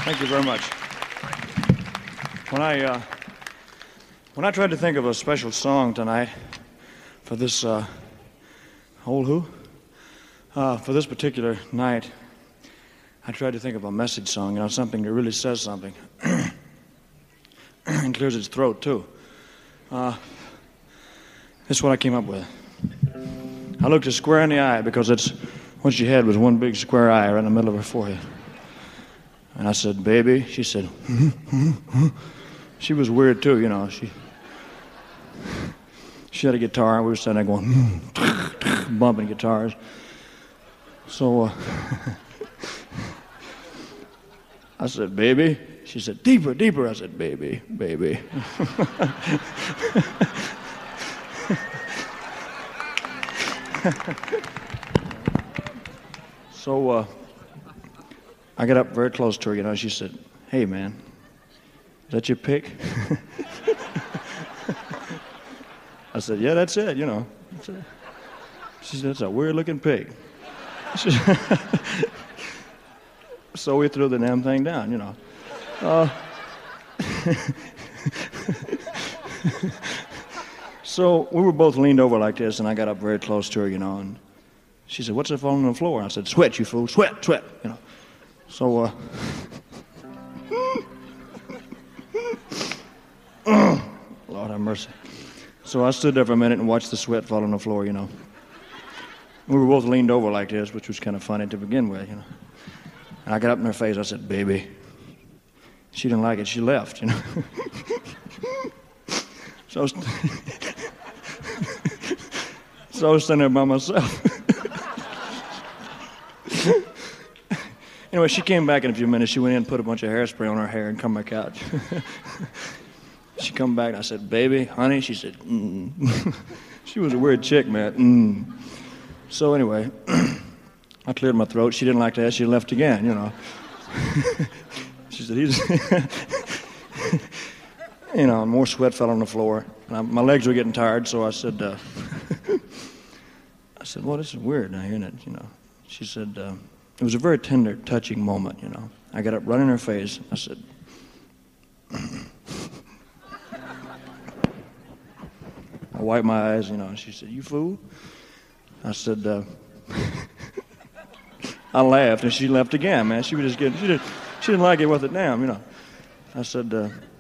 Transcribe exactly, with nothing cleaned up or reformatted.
Thank you very much. When I uh, when I tried to think of a special song tonight for this uh, old who uh, for this particular night, I tried to think of a message song, you know, something that really says something and clears its throat too. Uh, this is what I came up with. I looked her square in the eye because it's what she had was one big square eye right in the middle of her forehead. And I said, "Baby," she said, hmm, hmm, hmm. She was weird too, you know. She she had a guitar, and we were sitting there going, hmm, bumping guitars. So uh, I said, "Baby." She said, "Deeper, deeper." I said, "Baby, baby." So uh, I got up very close to her, you know. She said, "Hey, man, is that your pick?" I said, "Yeah, that's it, you know." That's it. She said, "That's a weird-looking pig." So we threw the damn thing down, you know. Uh, so we were both leaned over like this, and I got up very close to her, you know, and she said, "What's that falling on the floor?" And I said, "Sweat, you fool, sweat, sweat," you know. So, uh, Lord have mercy. So I stood there for a minute and watched the sweat fall on the floor, you know. We were both leaned over like this, which was kind of funny to begin with, you know. And I got up in her face, I said, "Baby." She didn't like it, she left, you know. So I was, so I was standing there by myself. Anyway, she came back in a few minutes. She went in and put a bunch of hairspray on her hair and come back out. She come back and I said, "Baby, honey." She said, mm. She was a weird chick, man. Mm. So anyway, I cleared my throat. She didn't like that. She left again, you know. She said, "He's..." You know, more sweat fell on the floor. And I, my legs were getting tired, so I said, uh, I said, "Well, this is weird now hearing it, you know." She said, uh, it was a very tender, touching moment, you know. I got up right in her face. I said, I wiped my eyes, you know, and she said, "You fool." I said, uh, I laughed, and she left again, man. She was just getting, she didn't, she didn't like it worth a damn, you know. I said, uh,